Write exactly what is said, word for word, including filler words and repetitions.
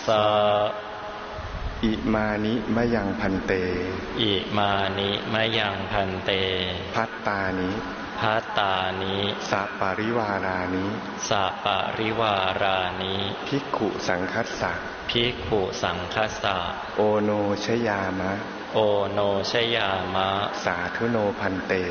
สะอิมานิมะยังพันเตอิมานิมะยังพันเตพัตตานิภัตตานิสัปปริวารานิสัปปริวารานิภิกขุสังคัสสะภิกขุสังคัสสะโอโนชยามะโอโนชยามะสาธุโนพันเต